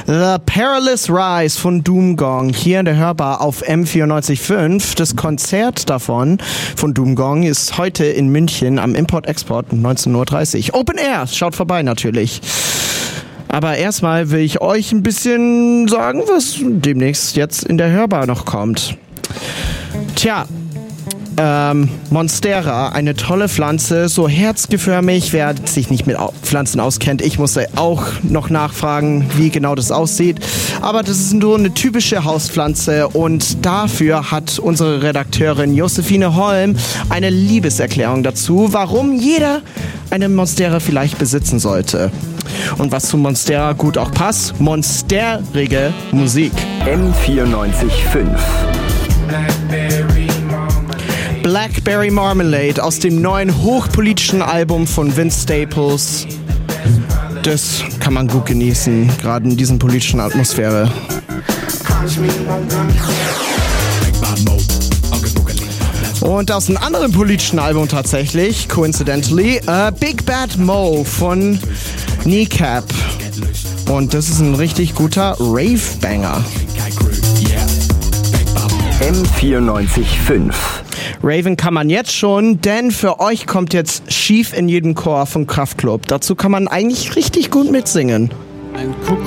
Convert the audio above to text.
The Perilous Rise von Doomgong hier in der Hörbar auf M94.5. Das Konzert davon von Doomgong ist heute in München am Import-Export um 19.30 Uhr. Open Air, schaut vorbei natürlich. Aber erstmal will ich euch ein bisschen sagen, was demnächst jetzt in der Hörbar noch kommt. Tja, Monstera, eine tolle Pflanze, so herzgeförmig. Wer sich nicht mit Pflanzen auskennt, ich musste auch noch nachfragen, wie genau das aussieht. Aber das ist nur eine typische Hauspflanze und dafür hat unsere Redakteurin Josephine Holm eine Liebeserklärung dazu, warum jeder eine Monstera vielleicht besitzen sollte. Und was zu Monstera gut auch passt, monsterige Musik. M94.5 Blackberry Marmalade aus dem neuen hochpolitischen Album von Vince Staples. Das kann man gut genießen, gerade in dieser politischen Atmosphäre. Und aus einem anderen politischen Album tatsächlich, coincidentally, Big Bad Mo von Kneecap. Und das ist ein richtig guter Rave-Banger. M94.5 Raven kann man jetzt schon, denn für euch kommt jetzt Schief in jedem Chor von Kraftklub. Dazu kann man eigentlich richtig gut mitsingen.